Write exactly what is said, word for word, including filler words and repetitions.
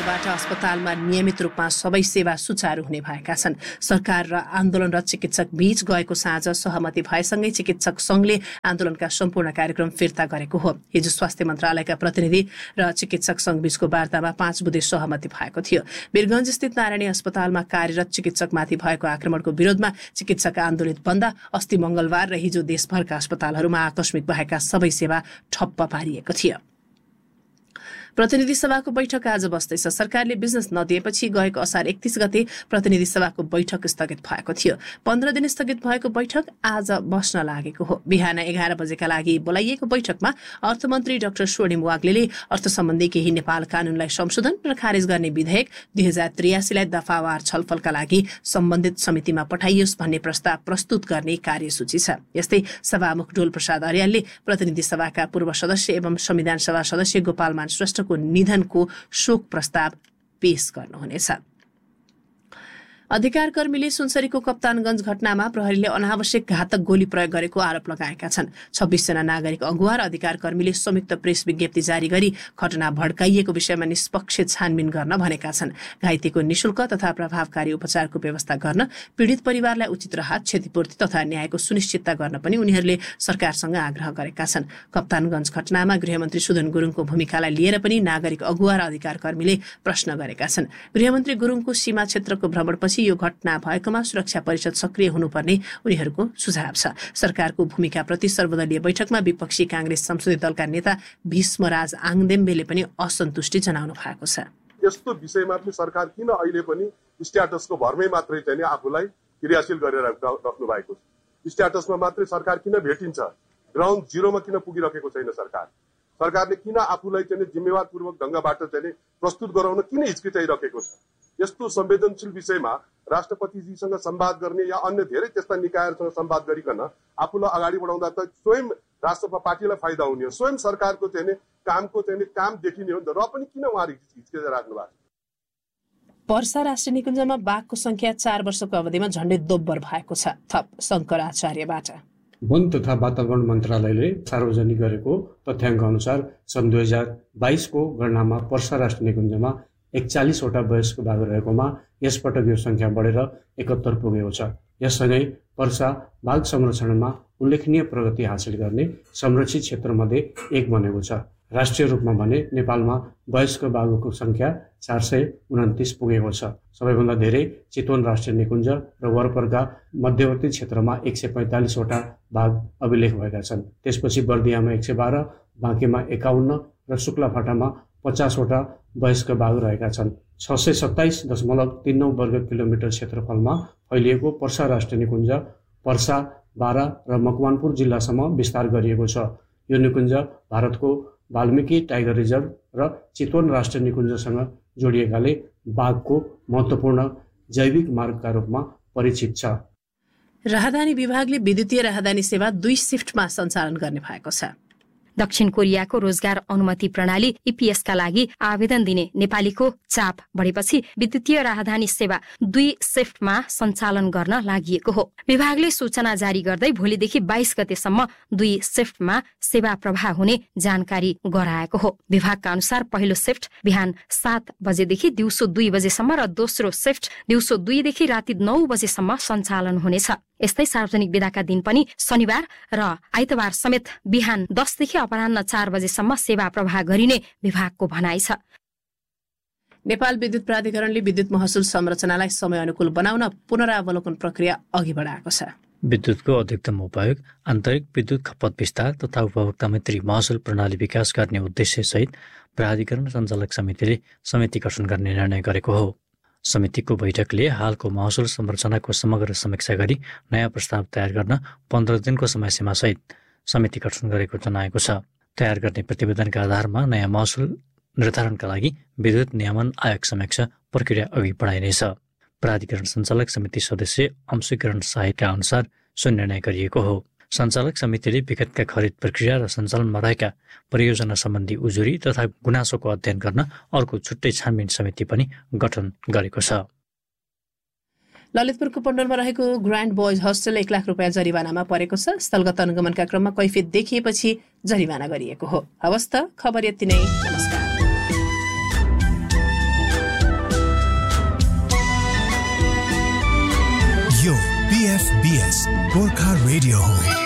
आजबाट अस्पतालमा नियमित रूपमा सबै सेवा सुचारू हुने भएका छन्। सरकार र आन्दोलनरत चिकित्सक बीच गएको साँझ सहमति भएसँगै चिकित्सक संघले आन्दोलनका सम्पूर्ण कार्यक्रम फिर्ता गरेको हो। हिजो स्वास्थ्य मन्त्रालयका प्रतिनिधि र चिकित्सक संघ बीचको वार्तामा पाँच बुँदे सहमति भएको थियो। वीरगञ्ज स्थित नारायणी अस्पतालमा कार्यरत चिकित्सकमाथि भएको आक्रमणको विरोधमा चिकित्सक आन्दोलित बन्दा अस्ति मंगलबार र हिजो देशभरका अस्पतालहरूमा आकस्मिक भएका सबै सेवा ठप्प पारिएको थियो। प्रतिनिधि सभाको बैठक आज बस्दैछ। सरकारले बिजनेस नदिएपछि गएको असार एकतीस गते प्रतिनिधि सभाको बैठक स्थगित भएको थियो। पन्ध्र दिन स्थगित भएको बैठक आज बस्न लागेको हो। बिहान एघार बजेका लागि बोलाइएको बैठकमा अर्थमन्त्री डाक्टर स्वर्णिम वाग्लेले अर्थ सम्बन्धी केही नेपाल कानूनलाई संशोधन र खारेज गर्ने विधेयक दुई हजार त्रियासीलाई दफावार छलफलका लागि सम्बन्धित समितिमा पठाइयोस् भन्ने प्रस्ताव प्रस्तुत गर्ने कार्यसूची छ। यस्तै सभामुख डोल प्रसाद अर्यालले प्रतिनिधि सभाका पूर्व सदस्य एवं संविधान सभा सदस्य गोपालमान श्रेष्ठ को निधनको शोक प्रस्ताव पेश गर्नुहुनेछ। अधिकार कर्मीले सुनसरीको कप्तानगञ्ज घटनामा प्रहरीले अनावश्यक घातक गोली प्रयोग गरेको आरोप लगाएका छन्। छब्बीस जना नागरिक अगुवा र अधिकार कर्मीले संयुक्त प्रेस विज्ञप्ति जारी गरी घटना भड्काइएको विषयमा निष्पक्ष छानबिन गर्न भनेका छन्। घाइतेको निशुल्क तथा प्रभावकारी उपचारको व्यवस्था गर्न, पीडित परिवारलाई उचित राहत, क्षतिपूर्ति तथा न्यायको सुनिश्चितता गर्न पनि उनीहरूले सरकारसँग आग्रह गरेका छन्। कप्तानगञ्ज घटनामा गृहमन्त्री सुदन गुरुङको भूमिकालाई लिएर पनि नागरिक अगुवा र अधिकार कर्मीले प्रश्न गरेका छन्। गृहमन्त्री गुरुङको सीमा क्षेत्रको भ्रमणपछि यो घटना भएकोमा सुरक्षा परिषद सक्रिय हुनुपर्ने उनीहरूको सुझाव छ। सरकारको भूमिकाप्रति सर्वदलीय बैठकमा विपक्षी कांग्रेस संसदीय दलका नेता भीष्मराज आङदेम्बेले पनि असन्तुष्टि जनाउनु भएको छ। यस्तो विषयमा पनि सरकार किन अहिले पनि स्ट्याटसको भरमै मात्रै चाहिँ आफूलाई क्रियाशील गरेर राख्नु भएको छ? स्ट्याटसमा मात्रै सरकार किन भेटिन्छ? ग्राउन्ड जिरोमा किन पुगिरहेको छैन सरकार? सरकारले किन आफूलाई चाहिँ जिम्मेवारपूर्वक ढंगबाट चाहिँ प्रस्तुत गराउन किन हिचकिचाइरहेको छ? यस्तो संवेदनशील विषयमा राष्ट्रपतिजीसँग संवाद गर्ने या अन्य धेरै त्यस्ता निकायहरूसँग संवाद गरिकन आफूलाई अगाडि बढाउँदा त स्वयं राष्ट्रपति पार्टीलाई फाइदा हुने हो, स्वयं सरकारको चाहिँ कामको चाहिँ काम देखिने हो नि त। र पनि किन उहाँले हिचकिचाइ राख्नु भएको? पर्सा राष्ट्रिय निकुञ्जमा बाघको संख्या चार वर्षको अवधिमा झण्डै दोब्बर भएको छ। थप शङ्कराचार्यबाट। वन तथा वातावरण मन्त्रालयले सार्वजनिक गरेको तथ्याङ्क अनुसार सन् दुई हजार बाइसको गणनामा पर्सा राष्ट्रिय निकुञ्जमा एकचालिसवटा वयस्क बाघ रहेकोमा यसपटक यो संख्या बढेर एकहत्तर पुगेको छ। यससँगै पर्सा बाघ संरक्षणमा उल्लेखनीय प्रगति हासिल गर्ने संरक्षित क्षेत्रमध्ये एक बनेको छ। राष्ट्रिय रूपमा भने नेपालमा वयस्क बाघको संख्या चार सय उन्तिस पुगेको छ। सबैभन्दा धेरै चितवन राष्ट्रिय निकुञ्ज र वरपरका मध्यवर्ती क्षेत्रमा एक सय पैँतालिसवटा बाघ अभिलेख भएका छन्। त्यसपछि बर्दियामा एक सय बाह्र, बाँकेमा एकाउन्न र शुक्लाफाटामा पचासवटा वयस्क बाघ रहेका छन्। छ सय सत्ताइस दशमलव तीन नौ वर्ग किलोमिटर क्षेत्रफलमा फैलिएको पर्सा राष्ट्रिय निकुञ्ज पर्सा, बारा र मकवानपुर जिल्लासम्म विस्तार गरिएको छ। यो निकुञ्ज भारतको वाल्मिकी टाइगर रिजर्भ र चितवन राष्ट्रिय निकुञ्जसँग जोडिएकाले बाघको महत्त्वपूर्ण जैविक मार्गका रूपमा परिचित छ। राहदानी विभागले विद्युतीय राहदानी सेवा दुई शिफ्टमा सञ्चालन गर्ने भएको छ। दक्षिण कोरियाको रोजगार अनुमति प्रणाली ईपीएसका लागि आवेदन दिने नेपालीको चाप बढेपछि विद्युतीय राहदानी सेवा दुई शिफ्टमा सञ्चालन गर्न लागि हो। विभागले सूचना जारी गर्दै भोलिदेखि बाइस गतेसम्म दुई शिफ्टमा सेवा प्रवाह हुने जानकारी गराएको हो। विभागका अनुसार पहिलो शिफ्ट बिहान सात बजेदेखि दिउँसो दुई बजेसम्म र दोस्रो शिफ्ट दिउँसो दुईदेखि राति नौ बजेसम्म सञ्चालन हुनेछ। यस्तै सार्वजनिक बिदाका दिन पनि शनिबार र आइतबार समेत बिहान दसदेखि अपराह्न चार बजेसम्म सेवा प्रवाह गरिने विभागको भनाइ छ। नेपाल विद्युत प्राधिकरणले विद्युत महसुल संरचनालाई समय अनुकूल बनाउन पुनरावलोकन प्रक्रिया अघि बढाएको छ। विद्युतको अधिकतम उपयोग, आन्तरिक विद्युत खपत विस्तार तथा उपभोक्ता मैत्री महसुल प्रणाली विकास गर्ने उद्देश्यसहित प्राधिकरण सञ्चालक समितिले समिति गठन गर्ने निर्णय गरेको हो। समितिको बैठकले हालको महसुल संरचनाको समग्र समीक्षा गरी नयाँ प्रस्ताव तयार गर्न पन्ध्र दिनको समयसीमा सहित समिति गठन गरेको जनाएको छ। तयार गर्ने प्रतिवेदनका आधारमा नयाँ महसुल निर्धारणका लागि विद्युत नियमन आयोग समक्ष प्रक्रिया अघि बढाइनेछ। प्राधिकरण सञ्चालक समिति सदस्य अंशुकरण साहित्यका अनुसार सो निर्णय गरिएको हो। सञ्चालक समितिले विगतका खरिद प्रक्रिया र सञ्चालनमा रहेका परियोजना सम्बन्धी उजुरी तथा गुनासोको अध्ययन गर्न अर्को छुट्टै छानबिन समिति पनि गठन गरेको छ। ललितपुरको पण्डलमा रहेको ग्रान्ड बोइज होस्टेल एक लाख रुपियाँ जरिवानामा परेको छ। स्थलगत अनुगमनका क्रममा कैफियत देखिएपछि जरिवाना गरिएको हो। हवस् त, खबर यति नै। नमस्कार। यो पीएफबीएस गोर्खा रेडियो हो।